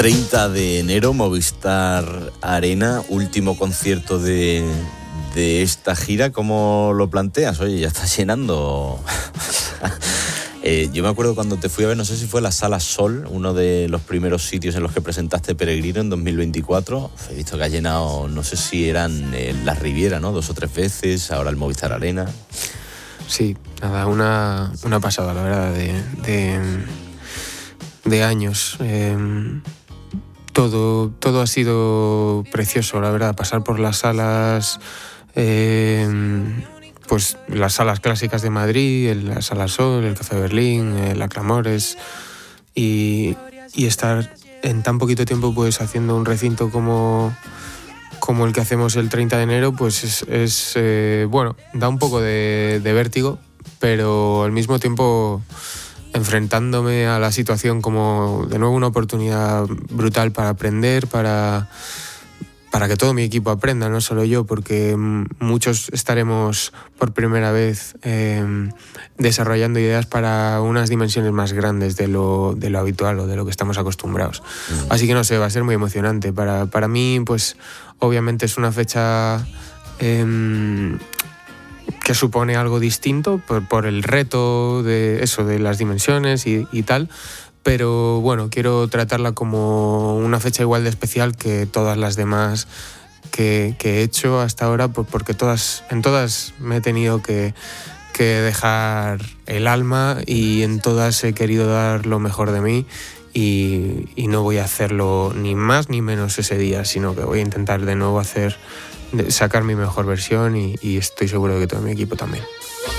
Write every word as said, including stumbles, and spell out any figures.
treinta de enero, Movistar Arena, último concierto de, de esta gira. ¿Cómo lo planteas? Oye, ya estás llenando. eh, yo me acuerdo cuando te fui a ver, no sé si fue la Sala Sol, uno de los primeros sitios en los que presentaste Peregrino en dos mil veinticuatro. He visto que has llenado, no sé si eran eh, la Riviera, ¿no? Dos o tres veces, ahora el Movistar Arena. Sí, nada, una, una pasada, la verdad, de, de, de años. Eh, todo, todo ha sido precioso, la verdad. Pasar por las salas, eh, pues las salas clásicas de Madrid, el, la Sala Sol, el Café Berlín, el Aclamores, y, y estar en tan poquito tiempo pues haciendo un recinto como... como el que hacemos el treinta de enero, pues es, es eh, bueno, da un poco de, de vértigo, pero al mismo tiempo enfrentándome a la situación como de nuevo una oportunidad brutal para aprender, para, para que todo mi equipo aprenda, no solo yo, porque muchos estaremos por primera vez eh, desarrollando ideas para unas dimensiones más grandes de lo, de lo habitual o de lo que estamos acostumbrados. Mm. Así que no sé, va a ser muy emocionante. Para, para mí, pues obviamente es una fecha eh, que supone algo distinto por, por el reto de eso, de las dimensiones y, y tal, pero bueno, quiero tratarla como una fecha igual de especial que todas las demás que, que he hecho hasta ahora, porque todas, en todas me he tenido que, que dejar el alma y en todas he querido dar lo mejor de mí. Y, y no voy a hacerlo ni más ni menos ese día, sino que voy a intentar de nuevo hacer, sacar mi mejor versión y, y estoy seguro de que todo mi equipo también.